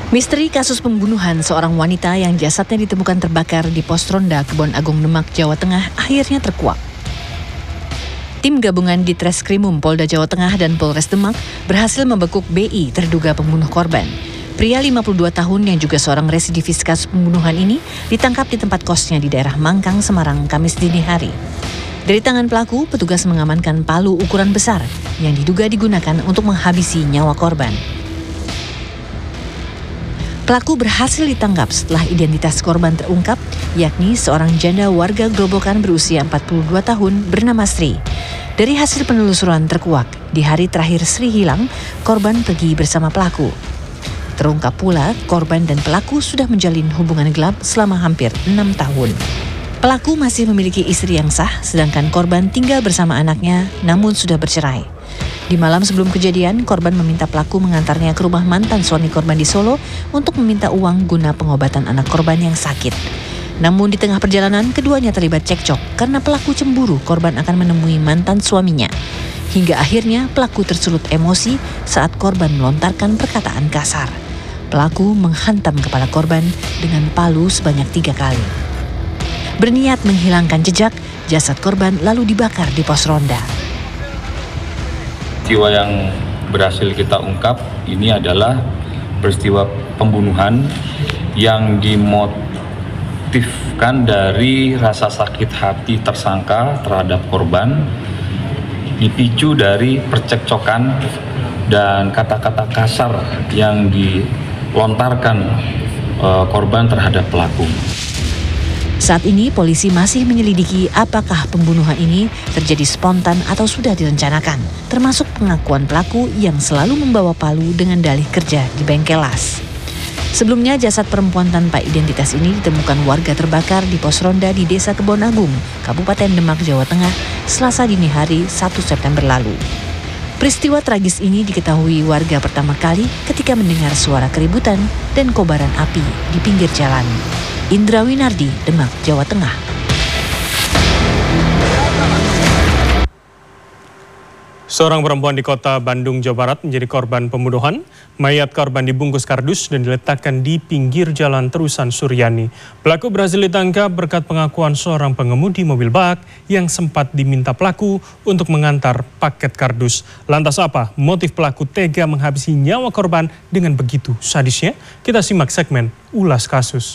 Misteri kasus pembunuhan seorang wanita yang jasadnya ditemukan terbakar di pos ronda Kebon Agung Demak, Jawa Tengah akhirnya terkuak. Tim gabungan di Treskrimum Polda Jawa Tengah dan Polres Demak berhasil membekuk BI terduga pembunuh korban. Pria 52 tahun yang juga seorang residivis kasus pembunuhan ini ditangkap di tempat kosnya di daerah Mangkang, Semarang, Kamis dini hari. Dari tangan pelaku, petugas mengamankan palu ukuran besar yang diduga digunakan untuk menghabisi nyawa korban. Pelaku berhasil ditangkap setelah identitas korban terungkap, yakni seorang janda warga Grobogan berusia 42 tahun bernama Sri. Dari hasil penelusuran terkuak, di hari terakhir Sri hilang, korban pergi bersama pelaku. Terungkap pula, korban dan pelaku sudah menjalin hubungan gelap selama hampir 6 tahun. Pelaku masih memiliki istri yang sah, sedangkan korban tinggal bersama anaknya, namun sudah bercerai. Di malam sebelum kejadian, korban meminta pelaku mengantarnya ke rumah mantan suami korban di Solo untuk meminta uang guna pengobatan anak korban yang sakit. Namun di tengah perjalanan, keduanya terlibat cekcok karena pelaku cemburu korban akan menemui mantan suaminya. Hingga akhirnya pelaku tersulut emosi saat korban melontarkan perkataan kasar. Pelaku menghantam kepala korban dengan palu sebanyak 3 kali. Berniat menghilangkan jejak, jasad korban lalu dibakar di pos ronda. Peristiwa yang berhasil kita ungkap ini adalah peristiwa pembunuhan yang dimotifkan dari rasa sakit hati tersangka terhadap korban, dipicu dari percekcokan dan kata-kata kasar yang dilontarkan korban terhadap pelaku. Saat ini polisi masih menyelidiki apakah pembunuhan ini terjadi spontan atau sudah direncanakan, termasuk pengakuan pelaku yang selalu membawa palu dengan dalih kerja di bengkel las. Sebelumnya jasad perempuan tanpa identitas ini ditemukan warga terbakar di pos ronda di Desa Kebon Agung, Kabupaten Demak, Jawa Tengah, Selasa dini hari 1 September lalu. Peristiwa tragis ini diketahui warga pertama kali ketika mendengar suara keributan dan kobaran api di pinggir jalan. Indra Winardi, Demak, Jawa Tengah. Seorang perempuan di kota Bandung, Jawa Barat menjadi korban pembunuhan. Mayat korban dibungkus kardus dan diletakkan di pinggir jalan Terusan Suryani. Pelaku berhasil ditangkap berkat pengakuan seorang pengemudi mobil bak yang sempat diminta pelaku untuk mengantar paket kardus. Lantas apa motif pelaku tega menghabisi nyawa korban dengan begitu sadisnya? Kita simak segmen Ulas Kasus.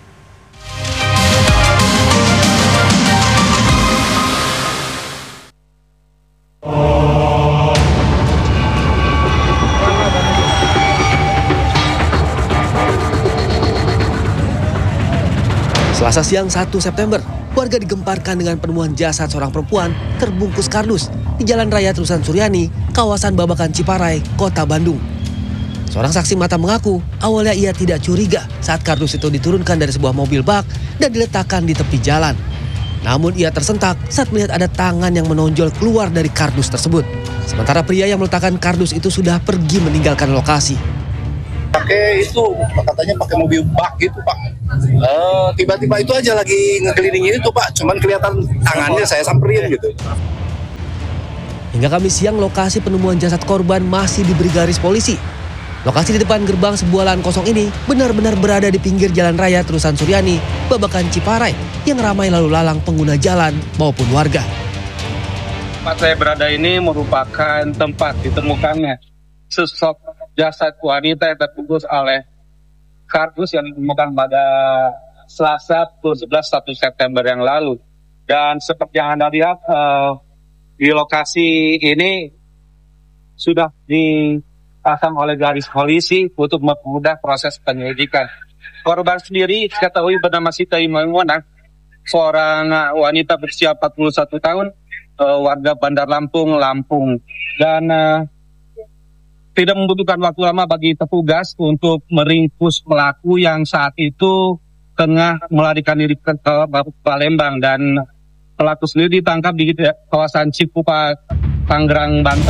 Selasa siang 1 September, warga digemparkan dengan penemuan jasad seorang perempuan terbungkus kardus di Jalan Raya Terusan Suryani, kawasan Babakan Ciparai, Kota Bandung. Seorang saksi mata mengaku awalnya ia tidak curiga saat kardus itu diturunkan dari sebuah mobil bak dan diletakkan di tepi jalan. Namun ia tersentak saat melihat ada tangan yang menonjol keluar dari kardus tersebut. Sementara pria yang meletakkan kardus itu sudah pergi meninggalkan lokasi. Pakai itu, katanya pakai mobil bak gitu Pak. Tiba-tiba itu aja lagi ngekelilingin itu Pak, cuman kelihatan tangannya saya samperin gitu. Hingga Kamis siang lokasi penemuan jasad korban masih diberi garis polisi. Lokasi di depan gerbang sebuah lahan kosong ini benar-benar berada di pinggir Jalan Raya Terusan Suryani, Babakan Ciparai yang ramai lalu lalang pengguna jalan maupun warga. Tempat saya berada ini merupakan tempat ditemukannya sosok jasad wanita yang terbungkus oleh kardus yang ditemukan pada Selasa pukul 11 1 September yang lalu. Dan seperti yang Anda lihat, di lokasi ini sudah dipasang oleh garis polisi untuk mempermudah proses penyelidikan. Korban sendiri diketahui bernama Sita Maimunah, seorang wanita berusia 41 tahun, warga Bandar Lampung, Lampung. Dan tidak membutuhkan waktu lama bagi petugas untuk meringkus pelaku yang saat itu tengah melarikan diri ke Palembang, dan pelaku sendiri ditangkap di kawasan Cikupa, Tangerang, Banten.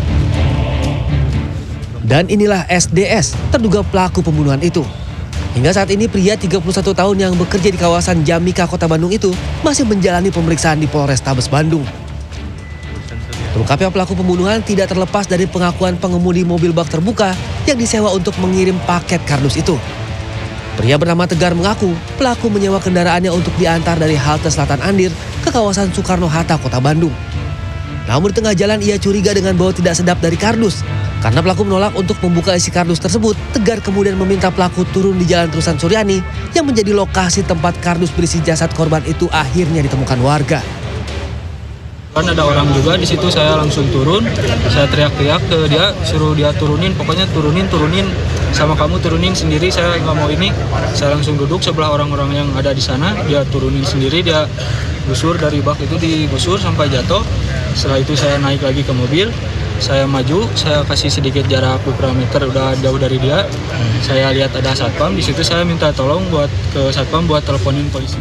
Dan inilah SDS, terduga pelaku pembunuhan itu. Hingga saat ini pria 31 tahun yang bekerja di kawasan Jamika, Kota Bandung itu masih menjalani pemeriksaan di Polrestabes Bandung. Terungkapnya pelaku pembunuhan tidak terlepas dari pengakuan pengemudi mobil bak terbuka yang disewa untuk mengirim paket kardus itu. Pria bernama Tegar mengaku pelaku menyewa kendaraannya untuk diantar dari halte Selatan Andir ke kawasan Soekarno-Hatta, Kota Bandung. Namun di tengah jalan ia curiga dengan bau tidak sedap dari kardus. Karena pelaku menolak untuk membuka isi kardus tersebut, Tegar kemudian meminta pelaku turun di Jalan Terusan Suryani yang menjadi lokasi tempat kardus berisi jasad korban itu akhirnya ditemukan warga. Kan ada orang juga di situ, saya langsung turun, saya teriak-teriak ke dia, suruh dia turunin, pokoknya turunin, sama kamu turunin sendiri, saya nggak mau ini. Saya langsung duduk sebelah orang-orang yang ada di sana, dia turunin sendiri, dia gusur dari bak itu, digusur sampai jatuh. Setelah itu saya naik lagi ke mobil, saya maju, saya kasih sedikit jarak beberapa meter, udah jauh dari dia. Saya lihat ada satpam, di situ saya minta tolong ke satpam buat teleponin polisi.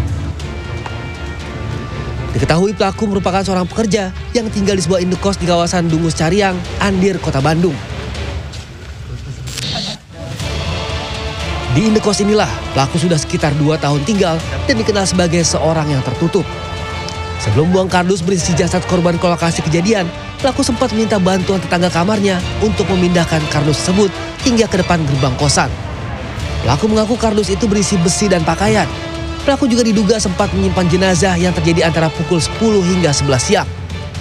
Diketahui pelaku merupakan seorang pekerja yang tinggal di sebuah indekos di kawasan Dungus Cariang, Andir, Kota Bandung. Di indekos inilah pelaku sudah sekitar 2 tahun tinggal dan dikenal sebagai seorang yang tertutup. Sebelum buang kardus berisi jasad korban ke lokasi kejadian, pelaku sempat minta bantuan tetangga kamarnya untuk memindahkan kardus tersebut hingga ke depan gerbang kosan. Pelaku mengaku kardus itu berisi besi dan pakaian. Pelaku juga diduga sempat menyimpan jenazah yang terjadi antara pukul 10 hingga 11 siang.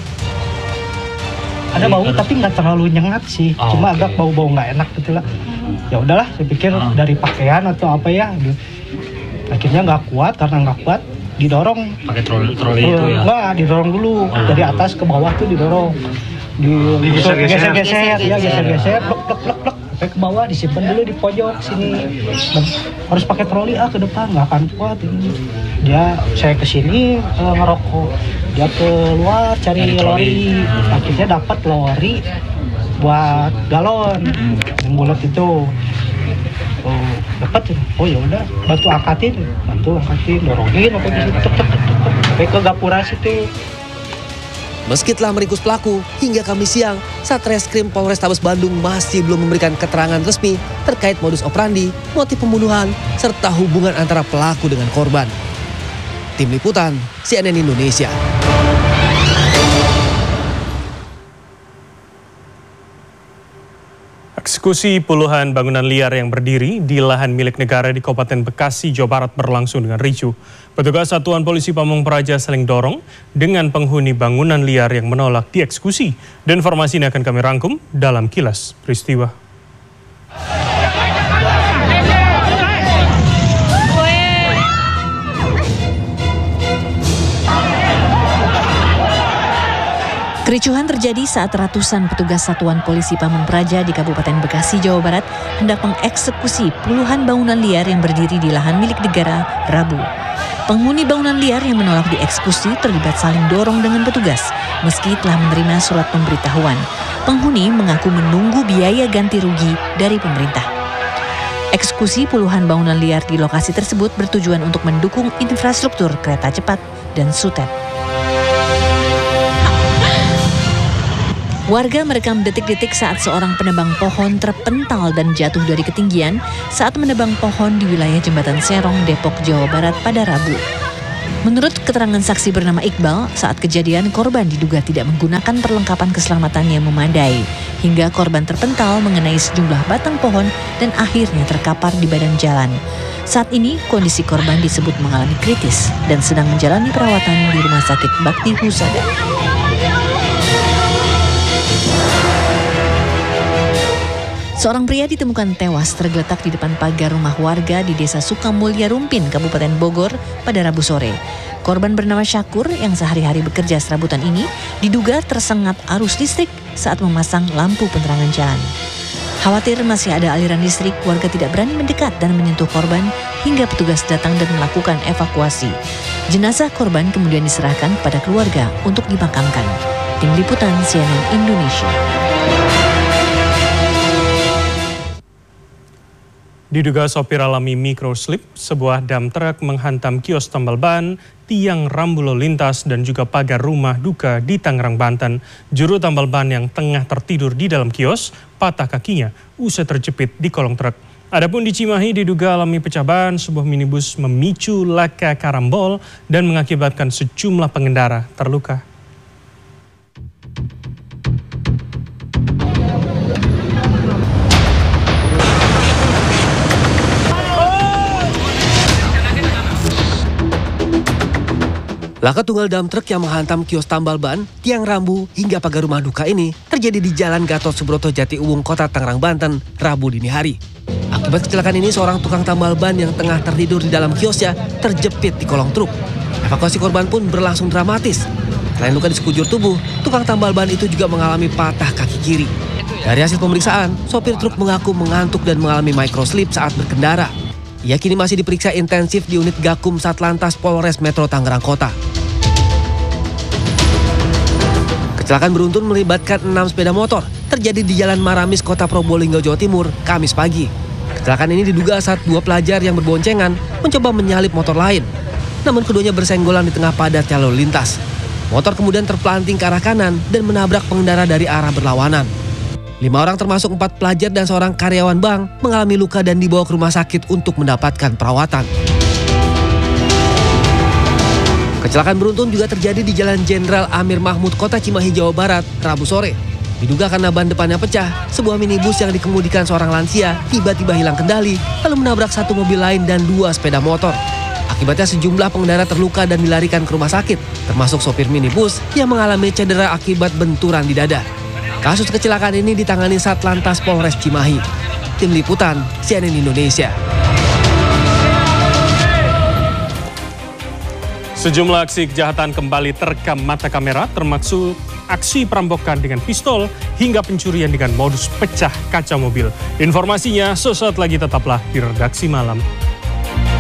Ada bau tapi nggak terlalu nyengat sih, cuma agak bau-bau nggak enak gitu lah. Ya udahlah, saya pikir dari pakaian atau apa ya. Akhirnya nggak kuat, karena nggak kuat didorong. Pakai troli itu ya? Nggak, didorong dulu dari atas ke bawah tuh didorong. Geser-geser, ya geser-geser, plek. Sampai ke bawah, disimpan dulu di pojok sini. Harus pakai troli ke depan, nggak akan kuat ini. Saya ke sini ngerokok, dia keluar cari lori. Akhirnya dapat lori buat galon yang bulat itu. Dapat, ya udah, bantu angkatin, dorongin sampai di situ, sampai ke gapura situ. Meski telah meringkus pelaku, hingga Kamis siang, Satreskrim Polrestabes Bandung masih belum memberikan keterangan resmi terkait modus operandi, motif pembunuhan, serta hubungan antara pelaku dengan korban. Tim Liputan, CNN Indonesia. Eksekusi puluhan bangunan liar yang berdiri di lahan milik negara di Kabupaten Bekasi, Jawa Barat berlangsung dengan ricuh. Petugas Satuan Polisi Pamung Praja saling dorong dengan penghuni bangunan liar yang menolak dieksekusi. Dan informasi ini akan kami rangkum dalam Kilas Peristiwa. Kericuhan terjadi saat ratusan petugas Satuan Polisi Pamung Praja di Kabupaten Bekasi, Jawa Barat hendak mengeksekusi puluhan bangunan liar yang berdiri di lahan milik negara Rabu. Penghuni bangunan liar yang menolak dieksekusi terlibat saling dorong dengan petugas meski telah menerima surat pemberitahuan. Penghuni mengaku menunggu biaya ganti rugi dari pemerintah. Eksekusi puluhan bangunan liar di lokasi tersebut bertujuan untuk mendukung infrastruktur kereta cepat dan sutet. Warga merekam detik-detik saat seorang penebang pohon terpental dan jatuh dari ketinggian saat menebang pohon di wilayah Jembatan Serong, Depok, Jawa Barat pada Rabu. Menurut keterangan saksi bernama Iqbal, saat kejadian korban diduga tidak menggunakan perlengkapan keselamatan yang memadai, hingga korban terpental mengenai sejumlah batang pohon dan akhirnya terkapar di badan jalan. Saat ini kondisi korban disebut mengalami kritis dan sedang menjalani perawatan di Rumah Sakit Bakti Husada. Seorang pria ditemukan tewas tergeletak di depan pagar rumah warga di Desa Sukamulya Rumpin, Kabupaten Bogor pada Rabu sore. Korban bernama Syakur yang sehari-hari bekerja serabutan ini diduga tersengat arus listrik saat memasang lampu penerangan jalan. Khawatir masih ada aliran listrik, warga tidak berani mendekat dan menyentuh korban hingga petugas datang dan melakukan evakuasi. Jenazah korban kemudian diserahkan kepada keluarga untuk dimakamkan. Tim Liputan CNN Indonesia. Diduga sopir alami microslip, sebuah dam truk menghantam kios tambal ban, tiang rambu lalu lintas dan juga pagar rumah duka di Tangerang, Banten. Juru tambal ban yang tengah tertidur di dalam kios patah kakinya usai terjepit di kolong truk. Adapun di Cimahi diduga alami pecah ban, sebuah minibus memicu laka karambol dan mengakibatkan sejumlah pengendara terluka. Laka tunggal dump truk yang menghantam kios tambal ban, tiang rambu, hingga pagar rumah duka ini terjadi di Jalan Gatot Subroto Jati Uwung, Kota Tangerang, Banten, Rabu dini hari. Akibat kecelakaan ini, seorang tukang tambal ban yang tengah tertidur di dalam kiosnya terjepit di kolong truk. Evakuasi korban pun berlangsung dramatis. Selain luka di sekujur tubuh, tukang tambal ban itu juga mengalami patah kaki kiri. Dari hasil pemeriksaan, sopir truk mengaku mengantuk dan mengalami microslip saat berkendara. Ia kini masih diperiksa intensif di unit Gakum Satlantas Polres Metro Tangerang Kota. Kecelakaan beruntun melibatkan 6 sepeda motor terjadi di Jalan Maramis, Kota Probolinggo, Jawa Timur, Kamis pagi. Kecelakaan ini diduga saat 2 pelajar yang berboncengan mencoba menyalip motor lain. Namun keduanya bersenggolan di tengah padatnya lalu lintas. Motor kemudian terpelanting ke arah kanan dan menabrak pengendara dari arah berlawanan. 5 orang termasuk 4 pelajar dan seorang karyawan bank mengalami luka dan dibawa ke rumah sakit untuk mendapatkan perawatan. Kecelakaan beruntun juga terjadi di Jalan Jenderal Amir Mahmud, Kota Cimahi, Jawa Barat, Rabu sore. Diduga karena ban depannya pecah, sebuah minibus yang dikemudikan seorang lansia tiba-tiba hilang kendali lalu menabrak satu mobil lain dan 2 sepeda motor. Akibatnya sejumlah pengendara terluka dan dilarikan ke rumah sakit, termasuk sopir minibus yang mengalami cedera akibat benturan di dada. Kasus kecelakaan ini ditangani Satlantas Polres Cimahi. Tim Liputan, CNN Indonesia. Sejumlah aksi kejahatan kembali terekam mata kamera, termasuk aksi perampokan dengan pistol hingga pencurian dengan modus pecah kaca mobil. Informasinya sesaat lagi, tetaplah di Redaksi Malam.